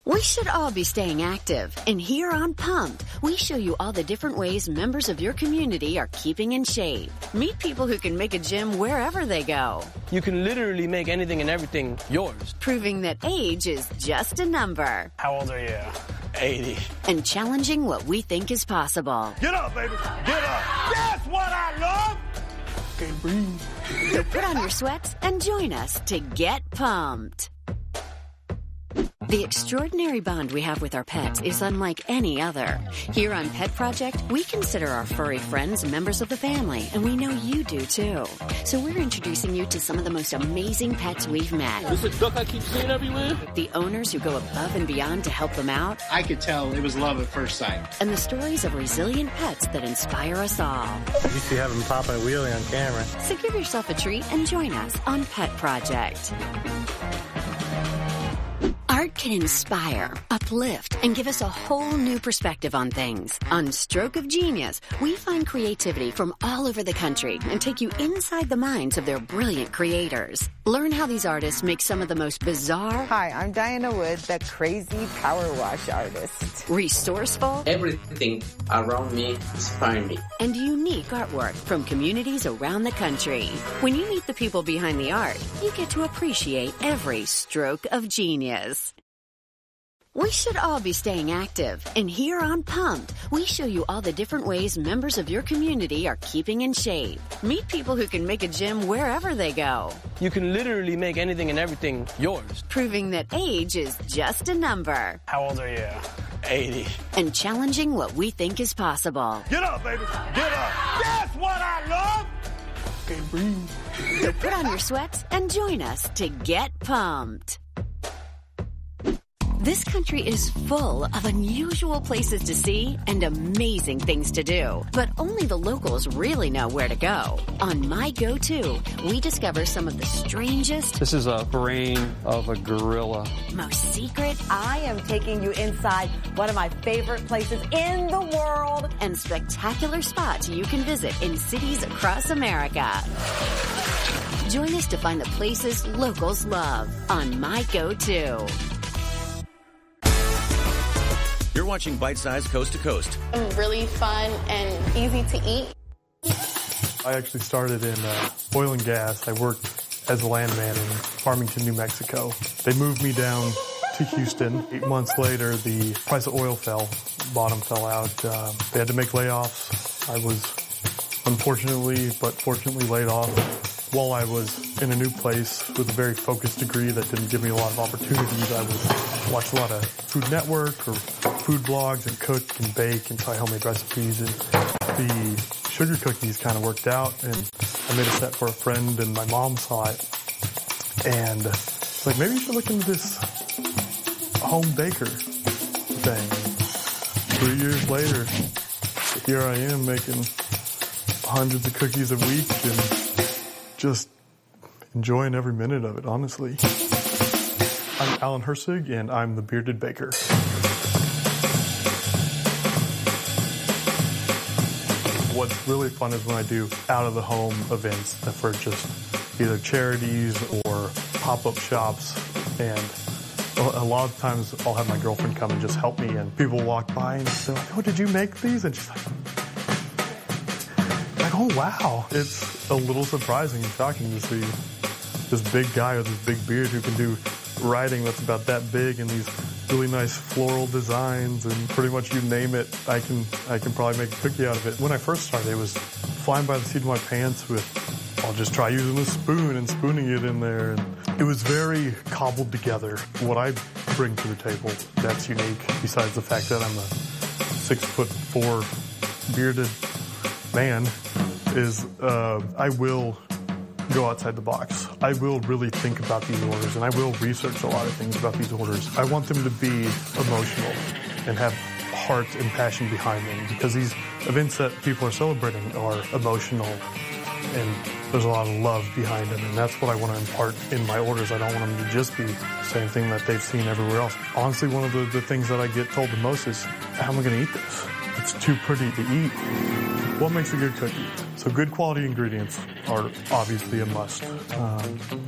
We should all be staying active, and here on Pumped, we show you all the different ways members of your community are keeping in shape. Meet people who can make a gym wherever they go. You can literally make anything and everything yours. Proving that age is just a number. How old are you? 80. And challenging what we think is possible. Get up, baby. Get up. That's what I love. Can't breathe. So put on your sweats and join us to get pumped. The extraordinary bond we have with our pets is unlike any other. Here on Pet Project, we consider our furry friends members of the family, and we know you do too. So we're introducing you to some of the most amazing pets we've met. This is a duck I keep seeing everywhere. The owners who go above and beyond to help them out. I could tell it was love at first sight. And the stories of resilient pets that inspire us all. You see having popping a wheelie on camera. So give yourself a treat and join us on Pet Project. Art can inspire, uplift, and give us a whole new perspective on things. On Stroke of Genius, we find creativity from all over the country and take you inside the minds of their brilliant creators. Learn how these artists make some of the most bizarre... Hi, I'm Diana Wood, the crazy power wash artist. Resourceful... Everything around me inspires me. And unique artwork from communities around the country. When you meet the people behind the art, you get to appreciate every stroke of genius. We should all be staying active, and here on Pumped, we show you all the different ways members of your community are keeping in shape. Meet people who can make a gym wherever they go. You can literally make anything and everything yours. Proving that age is just a number. How old are you? 80. And challenging what we think is possible. Get up, baby. Get up. That's what I love. Can't breathe. So put on your sweats and join us to get pumped. This country is full of unusual places to see and amazing things to do, but only the locals really know where to go. On My Go-To, we discover some of the strangest... This is a brain of a gorilla. ...most secret... I am taking you inside one of my favorite places in the world. ...and spectacular spots you can visit in cities across America. Join us to find the places locals love on My Go-To. You're watching Bite Size Coast to Coast. Really fun and easy to eat. I actually started in oil and gas. I worked as a landman in Farmington, New Mexico. They moved me down to Houston. 8 months later, the price of oil fell. Bottom fell out. They had to make layoffs. I was unfortunately, but fortunately laid off while I was in a new place with a very focused degree that didn't give me a lot of opportunities. I would watch a lot of Food Network or food blogs and cook and bake and try homemade recipes. And the sugar cookies kind of worked out, and I made a set for a friend, and my mom saw it. And it's like, maybe you should look into this home baker thing. 3 years later, here I am making hundreds of cookies a week and just enjoying every minute of it, honestly. I'm Alan Hersig, and I'm the Bearded Baker. What's really fun is when I do out-of-the-home events for just either charities or pop-up shops. And a lot of times I'll have my girlfriend come and just help me, and people walk by and they're like, "Oh, did you make these?" And she's like, "Oh, wow." It's a little surprising and shocking to see this big guy with this big beard who can do writing that's about that big and these really nice floral designs, and pretty much you name it, I can probably make a cookie out of it. When I first started, it was flying by the seat of my pants with, I'll just try using a spoon and spooning it in there. And it was very cobbled together. What I bring to the table that's unique, besides the fact that I'm a 6'4" bearded man, is I will go outside the box. I will really think about these orders, and I will research a lot of things about these orders. I want them to be emotional and have heart and passion behind them, because these events that people are celebrating are emotional, and there's a lot of love behind them, and that's what I want to impart in my orders. I don't want them to just be the same thing that they've seen everywhere else. Honestly, one of the things that I get told the most is, how am I going to eat this? It's too pretty to eat. What makes a good cookie? So good quality ingredients are obviously a must.